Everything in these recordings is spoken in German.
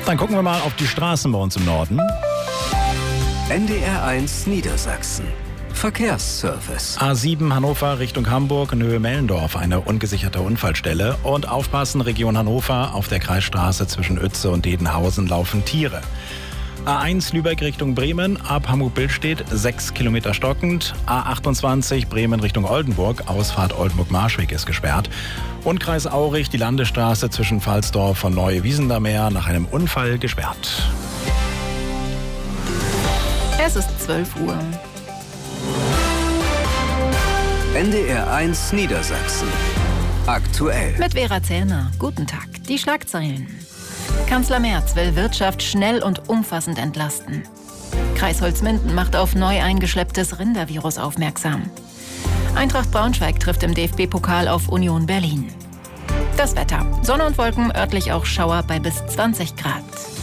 Dann gucken wir mal auf die Straßen bei uns im Norden. NDR1 Niedersachsen. Verkehrsservice. A7 Hannover Richtung Hamburg in Höhe Mellendorf, eine ungesicherte Unfallstelle. Und aufpassen, Region Hannover, auf der Kreisstraße zwischen Uetze und Dedenhausen laufen Tiere. A1 Lübeck Richtung Bremen, ab Hamburg-Billstedt 6 Kilometer stockend. A28 Bremen Richtung Oldenburg, Ausfahrt Oldenburg-Marschweg ist gesperrt. Und Kreis Aurich, die Landesstraße zwischen Pfalzdorf und Neue-Wiesendermeer nach einem Unfall gesperrt. Es ist 12 Uhr. NDR1 Niedersachsen. Aktuell. Mit Vera Zellner. Guten Tag. Die Schlagzeilen. Kanzler Merz will Wirtschaft schnell und umfassend entlasten. Kreis Holzminden macht auf neu eingeschlepptes Rindervirus aufmerksam. Eintracht Braunschweig trifft im DFB-Pokal auf Union Berlin. Das Wetter. Sonne und Wolken, örtlich auch Schauer bei bis 20 Grad.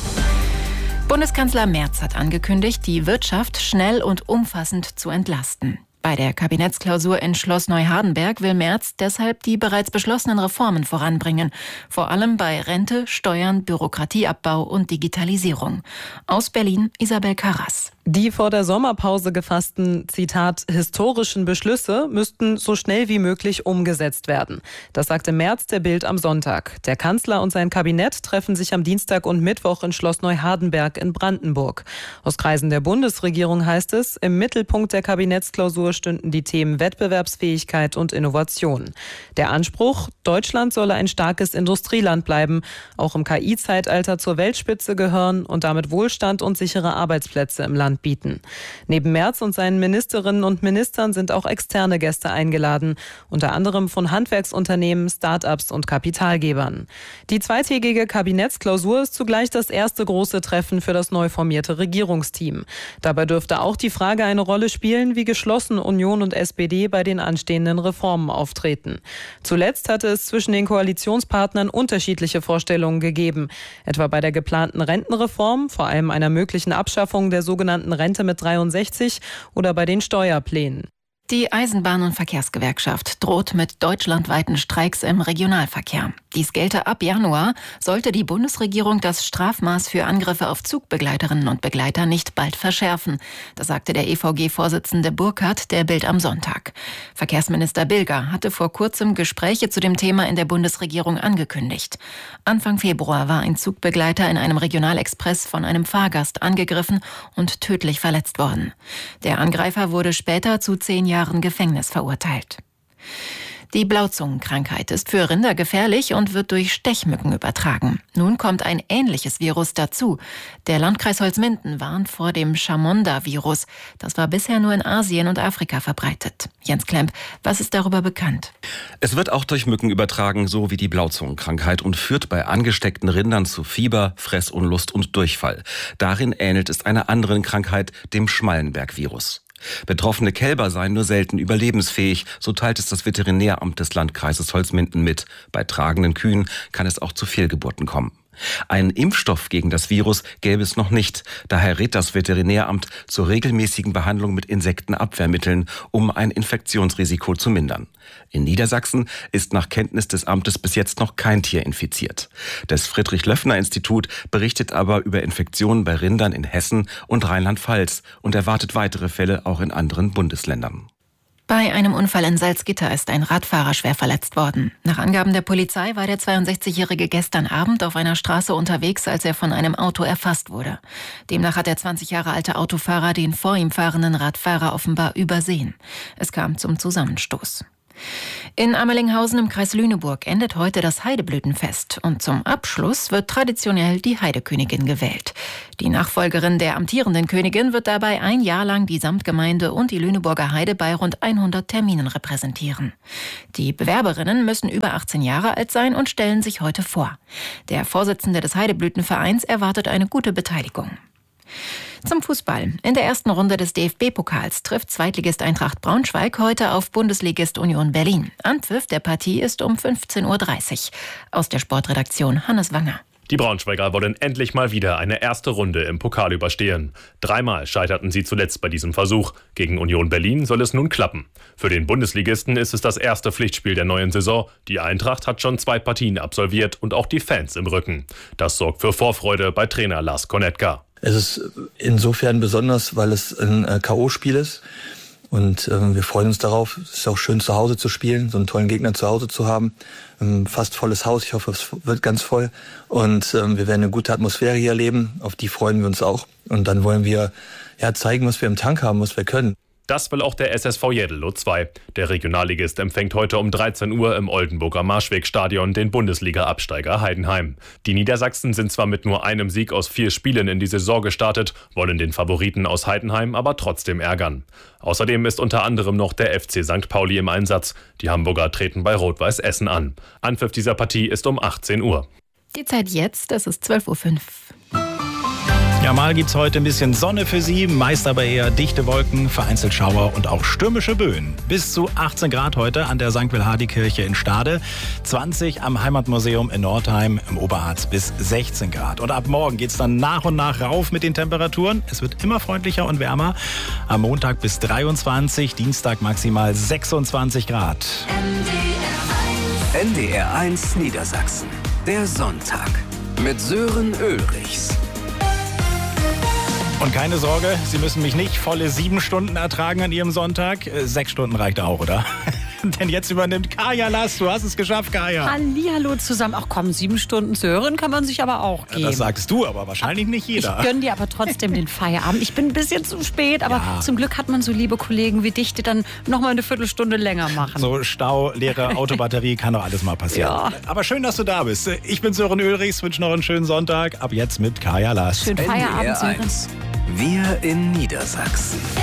Bundeskanzler Merz hat angekündigt, die Wirtschaft schnell und umfassend zu entlasten. Bei der Kabinettsklausur in Schloss Neuhardenberg will Merz deshalb die bereits beschlossenen Reformen voranbringen. Vor allem bei Rente, Steuern, Bürokratieabbau und Digitalisierung. Aus Berlin Isabel Karras. Die vor der Sommerpause gefassten, Zitat, historischen Beschlüsse müssten so schnell wie möglich umgesetzt werden. Das sagte Merz der Bild am Sonntag. Der Kanzler und sein Kabinett treffen sich am Dienstag und Mittwoch in Schloss Neuhardenberg in Brandenburg. Aus Kreisen der Bundesregierung heißt es, im Mittelpunkt der Kabinettsklausur stünden die Themen Wettbewerbsfähigkeit und Innovation. Der Anspruch, Deutschland solle ein starkes Industrieland bleiben, auch im KI-Zeitalter zur Weltspitze gehören und damit Wohlstand und sichere Arbeitsplätze im Land bieten. Neben Merz und seinen Ministerinnen und Ministern sind auch externe Gäste eingeladen, unter anderem von Handwerksunternehmen, Start-ups und Kapitalgebern. Die zweitägige Kabinettsklausur ist zugleich das erste große Treffen für das neu formierte Regierungsteam. Dabei dürfte auch die Frage eine Rolle spielen, wie geschlossen Union und SPD bei den anstehenden Reformen auftreten. Zuletzt hatte es zwischen den Koalitionspartnern unterschiedliche Vorstellungen gegeben, etwa bei der geplanten Rentenreform, vor allem einer möglichen Abschaffung der sogenannten Rente mit 63 oder bei den Steuerplänen. Die Eisenbahn- und Verkehrsgewerkschaft droht mit deutschlandweiten Streiks im Regionalverkehr. Dies gelte ab Januar, sollte die Bundesregierung das Strafmaß für Angriffe auf Zugbegleiterinnen und Begleiter nicht bald verschärfen. Das sagte der EVG-Vorsitzende Burkhardt der Bild am Sonntag. Verkehrsminister Bilger hatte vor kurzem Gespräche zu dem Thema in der Bundesregierung angekündigt. Anfang Februar war ein Zugbegleiter in einem Regionalexpress von einem Fahrgast angegriffen und tödlich verletzt worden. Der Angreifer wurde später zu 10 Jahren Gefängnis verurteilt. Die Blauzungenkrankheit ist für Rinder gefährlich und wird durch Stechmücken übertragen. Nun kommt ein ähnliches Virus dazu. Der Landkreis Holzminden warnt vor dem Chamonda-Virus. Das war bisher nur in Asien und Afrika verbreitet. Jens Klemp, was ist darüber bekannt? Es wird auch durch Mücken übertragen, so wie die Blauzungenkrankheit, und führt bei angesteckten Rindern zu Fieber, Fressunlust und Durchfall. Darin ähnelt es einer anderen Krankheit, dem Schmallenberg-Virus. Betroffene Kälber seien nur selten überlebensfähig, so teilt es das Veterinäramt des Landkreises Holzminden mit. Bei tragenden Kühen kann es auch zu Fehlgeburten kommen. Einen Impfstoff gegen das Virus gäbe es noch nicht. Daher rät das Veterinäramt zur regelmäßigen Behandlung mit Insektenabwehrmitteln, um ein Infektionsrisiko zu mindern. In Niedersachsen ist nach Kenntnis des Amtes bis jetzt noch kein Tier infiziert. Das Friedrich-Löffner-Institut berichtet aber über Infektionen bei Rindern in Hessen und Rheinland-Pfalz und erwartet weitere Fälle auch in anderen Bundesländern. Bei einem Unfall in Salzgitter ist ein Radfahrer schwer verletzt worden. Nach Angaben der Polizei war der 62-Jährige gestern Abend auf einer Straße unterwegs, als er von einem Auto erfasst wurde. Demnach hat der 20 Jahre alte Autofahrer den vor ihm fahrenden Radfahrer offenbar übersehen. Es kam zum Zusammenstoß. In Amelinghausen im Kreis Lüneburg endet heute das Heideblütenfest und zum Abschluss wird traditionell die Heidekönigin gewählt. Die Nachfolgerin der amtierenden Königin wird dabei ein Jahr lang die Samtgemeinde und die Lüneburger Heide bei rund 100 Terminen repräsentieren. Die Bewerberinnen müssen über 18 Jahre alt sein und stellen sich heute vor. Der Vorsitzende des Heideblütenvereins erwartet eine gute Beteiligung. Zum Fußball. In der ersten Runde des DFB-Pokals trifft Zweitligist Eintracht Braunschweig heute auf Bundesligist Union Berlin. Anpfiff der Partie ist um 15:30 Uhr. Aus der Sportredaktion Hannes Wanger. Die Braunschweiger wollen endlich mal wieder eine erste Runde im Pokal überstehen. 3-mal scheiterten sie zuletzt bei diesem Versuch. Gegen Union Berlin soll es nun klappen. Für den Bundesligisten ist es das erste Pflichtspiel der neuen Saison. Die Eintracht hat schon 2 Partien absolviert und auch die Fans im Rücken. Das sorgt für Vorfreude bei Trainer Lars Konetka. Es ist insofern besonders, weil es ein K.O.-Spiel ist. Und wir freuen uns darauf. Es ist auch schön, zu Hause zu spielen, so einen tollen Gegner zu Hause zu haben. Fast volles Haus, ich hoffe, es wird ganz voll. Und wir werden eine gute Atmosphäre hier erleben, auf die freuen wir uns auch. Und dann wollen wir zeigen, was wir im Tank haben, was wir können. Das will auch der SSV Jädelow 2. Der Regionalligist empfängt heute um 13 Uhr im Oldenburger Marschwegstadion den Bundesliga-Absteiger Heidenheim. Die Niedersachsen sind zwar mit nur einem Sieg aus 4 Spielen in die Saison gestartet, wollen den Favoriten aus Heidenheim aber trotzdem ärgern. Außerdem ist unter anderem noch der FC St. Pauli im Einsatz. Die Hamburger treten bei Rot-Weiß Essen an. Anpfiff dieser Partie ist um 18 Uhr. Die Zeit jetzt, es ist 12.05 Uhr. Ja, mal gibt's heute ein bisschen Sonne für Sie, meist aber eher dichte Wolken, vereinzelt Schauer und auch stürmische Böen. Bis zu 18 Grad heute an der St. Wilhardi-Kirche in Stade, 20 am Heimatmuseum in Nordheim, im Oberharz bis 16 Grad. Und ab morgen geht's dann nach und nach rauf mit den Temperaturen. Es wird immer freundlicher und wärmer. Am Montag bis 23, Dienstag maximal 26 Grad. NDR 1 Niedersachsen. Der Sonntag mit Sören Ulrichs. Und keine Sorge, Sie müssen mich nicht volle 7 Stunden ertragen an Ihrem Sonntag. 6 Stunden reicht auch, oder? Denn jetzt übernimmt Kaya Lass. Du hast es geschafft, Kaya. Hallihallo zusammen. Ach komm, 7 Stunden Sören kann man sich aber auch geben. Das sagst du, aber wahrscheinlich nicht jeder. Ich gönn dir aber trotzdem den Feierabend. Ich bin ein bisschen zu spät, aber zum Glück hat man so liebe Kollegen wie dich, die dann noch mal eine Viertelstunde länger machen. So Stau, leere Autobatterie, kann doch alles mal passieren. Ja. Aber schön, dass du da bist. Ich bin Sören Ulrichs, wünsche noch einen schönen Sonntag. Ab jetzt mit Kaya Lass. Schönen Feierabend, NDR Sören. 1. Wir in Niedersachsen.